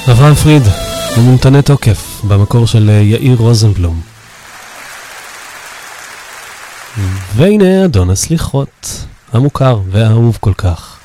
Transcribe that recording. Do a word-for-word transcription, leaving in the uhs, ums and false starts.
אברהם פריד, ממתני תוקף, במקור של יאיר רוזנבלום. והנה אדון הסליחות, המוכר והאהוב כל כך.